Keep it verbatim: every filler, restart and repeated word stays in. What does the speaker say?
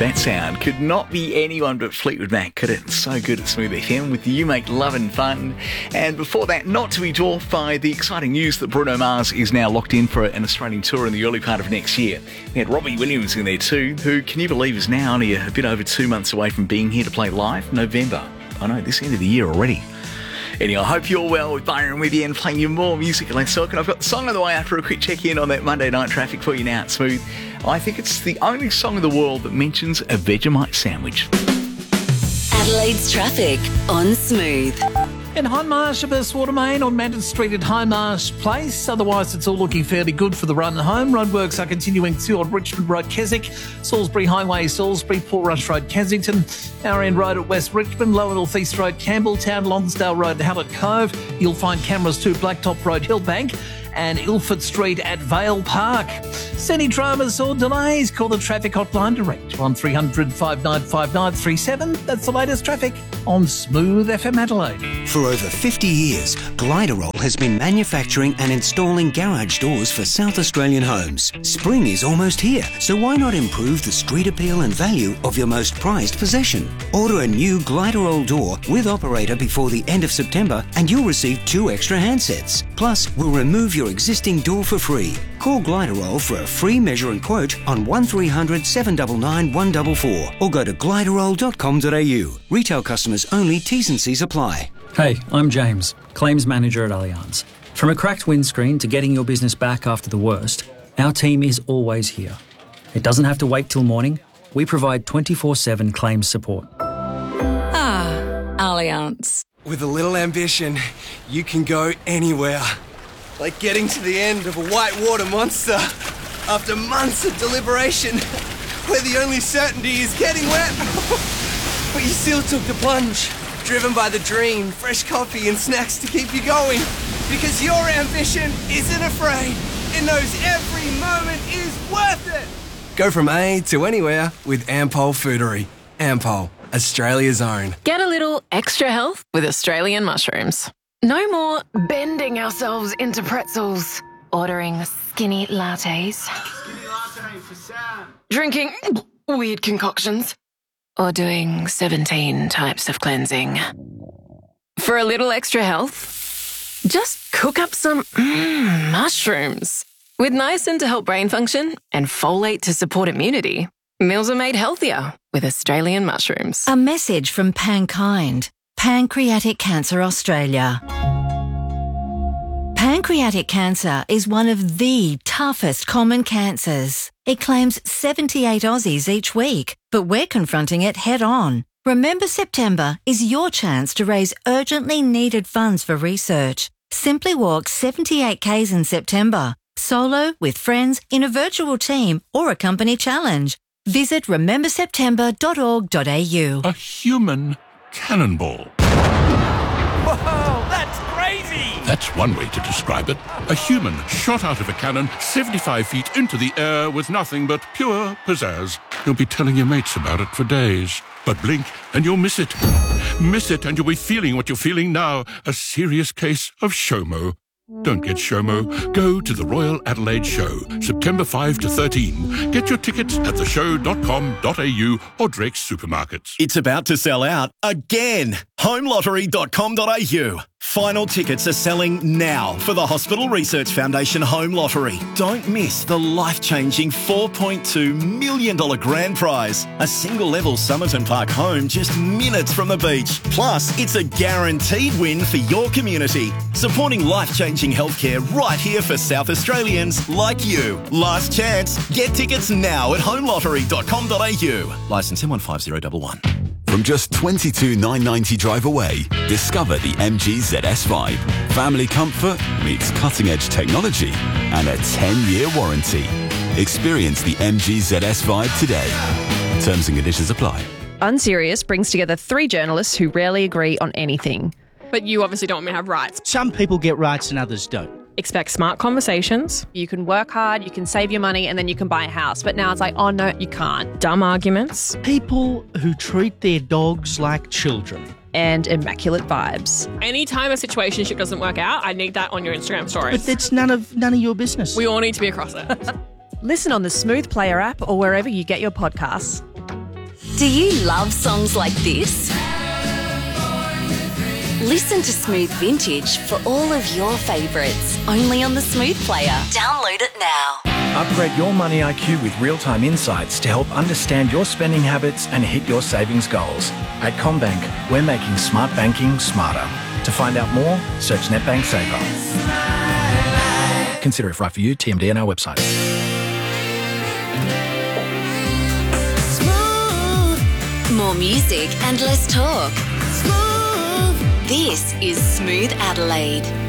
That sound could not be anyone but Fleetwood Mac, could it? So good at Smooth F M with You Make Love and Fun. And before that, not to be dwarfed by the exciting news that Bruno Mars is now locked in for an Australian tour in the early part of next year. We had Robbie Williams in there too, who, can you believe, is now only a bit over two months away from being here to play live? November. I know, this end of the year already. Anyway, I hope you're well with Byron with you and playing you more music and less talk. And I've got the song of the way after a quick check-in on that Monday night traffic for you now at Smooth. I think it's the only song in the world that mentions a Vegemite sandwich. Adelaide's traffic on Smooth. In Hindmarsh, a burst water main on Manton Street at Hindmarsh Place. Otherwise, it's all looking fairly good for the run home. Roadworks are continuing too on Richmond Road, Keswick, Salisbury Highway, Salisbury, Port Rush Road, Kensington, Our End Road at West Richmond, Lower North East Road, Campbelltown, Lonsdale Road, Hallett Cove. You'll find cameras too, Blacktop Road, Hillbank, and Ilford Street at Vale Park. Any dramas or delays, call the traffic hotline direct one three hundred, five nine five nine three seven. That's the latest traffic on Smooth F M Adelaide. For over fifty years, Gliderol has been manufacturing and installing garage doors for South Australian homes. Spring is almost here, so why not improve the street appeal and value of your most prized possession? Order a new Gliderol door with operator before the end of September and you'll receive two extra handsets. Plus, we'll remove your existing door for free. Call Gliderol for a free measure and quote on one three hundred, seven nine nine, one four four or go to gliderol dot com dot a u. Retail customers only, T's and C's apply. Hey, I'm James, Claims Manager at Allianz. From a cracked windscreen to getting your business back after the worst, our team is always here. It doesn't have to wait till morning. We provide twenty-four seven claims support. Ah, Allianz. With a little ambition, you can go anywhere. Like getting to the end of a whitewater monster after months of deliberation, where the only certainty is getting wet. But you still took the plunge, driven by the dream, fresh coffee and snacks to keep you going. Because your ambition isn't afraid. It knows every moment is worth it. Go from A to anywhere with Ampol Foodery. Ampol, Australia's own. Get a little extra health with Australian mushrooms. No more bending ourselves into pretzels, ordering skinny lattes, skinny latte for Sam, drinking weird concoctions, or doing seventeen types of cleansing. For a little extra health, just cook up some mm, mushrooms. With niacin to help brain function and folate to support immunity, meals are made healthier with Australian mushrooms. A message from Pankind, Pancreatic Cancer Australia. Pancreatic cancer is one of the toughest common cancers. It claims seventy-eight Aussies each week, but we're confronting it head on. Remember September is your chance to raise urgently needed funds for research. Simply walk seventy-eight kays in September, solo, with friends, in a virtual team, or a company challenge. Visit remember september dot org dot a u. A human cannonball. Whoa, that's crazy! That's one way to describe it. A human shot out of a cannon seventy-five feet into the air with nothing but pure pizzazz. You'll be telling your mates about it for days. But blink and you'll miss it. Miss it and you'll be feeling what you're feeling now. A serious case of SHOMO. Don't get SHOMO. Go to the Royal Adelaide Show, September fifth to thirteen. Get your tickets at the show dot com dot a u or Drake's Supermarkets. It's about to sell out again. home lottery dot com dot a u. Final tickets are selling now for the Hospital Research Foundation Home Lottery. Don't miss the life-changing four point two million dollars grand prize. A single-level Somerton Park home just minutes from the beach. Plus, it's a guaranteed win for your community. Supporting life-changing healthcare right here for South Australians like you. Last chance. Get tickets now at home lottery dot com dot a u. Licence M one five zero one one. From just twenty-two thousand nine hundred ninety drive away, discover the M G Z S five. Family comfort meets cutting-edge technology and a ten-year warranty. Experience the M G Z S five today. Terms and conditions apply. Unserious brings together three journalists who rarely agree on anything. But you obviously don't want me to have rights. Some people get rights and others don't. Expect smart conversations. You can work hard, you can save your money, and then you can buy a house. But now it's like, oh no, you can't. Dumb arguments. People who treat their dogs like children. And immaculate vibes. Anytime a situationship doesn't work out, I need that on your Instagram stories. But that's none of none of your business. We all need to be across it. Listen on the Smooth Player app or wherever you get your podcasts. Do you love songs like this? Listen to Smooth Vintage for all of your favourites, only on the Smooth Player. Download it now. Upgrade your money I Q with real-time insights to help understand your spending habits and hit your savings goals. At CommBank, we're making smart banking smarter. To find out more, search NetBank Saver. Consider if right for you. T M D on our website. More music and less talk. Smooth. This is Smooth Adelaide.